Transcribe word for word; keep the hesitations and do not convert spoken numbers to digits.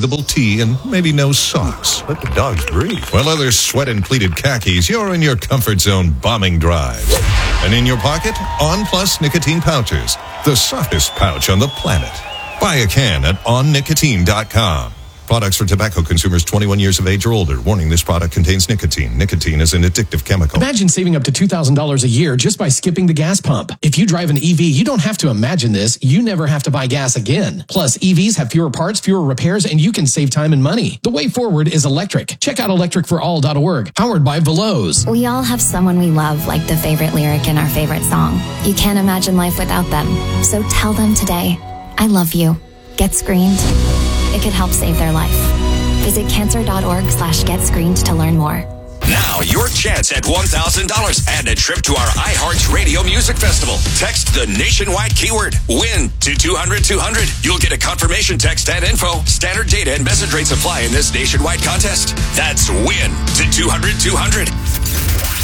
breathable tee, and maybe no socks. Let the dogs breathe. While others sweat in pleated khakis, you're in your comfort zone bombing drives. And in your pocket, On Plus nicotine pouches, the softest pouch on the planet. Buy a can at on nicotine dot com. Products for tobacco consumers twenty-one years of age or older. Warning, this product contains nicotine. Nicotine is an addictive chemical. Imagine saving up to two thousand dollars a year just by skipping the gas pump. If you drive an E V, you don't have to imagine this. You never have to buy gas again. Plus, E Vs have fewer parts, fewer repairs, and you can save time and money. The way forward is electric. Check out electric for all dot org. Powered by Veloz. We all have someone we love, like the favorite lyric in our favorite song. You can't imagine life without them. So tell them today, I love you. Get screened. It could help save their life. Visit cancer.org slash get screened to learn more. Now, your chance at one thousand dollars and a trip to our iHeart Radio Music Festival. Text the nationwide keyword WIN to two hundred two hundred. You'll get a confirmation text and info. Standard data and message rates apply in this nationwide contest. That's WIN to two hundred two hundred.